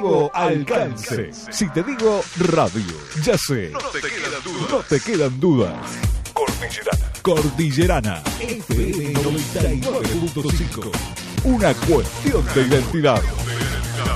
digo alcance, si te digo radio, ya sé, no te quedan dudas. Cordillerana, FM 99.5. Una cuestión de identidad.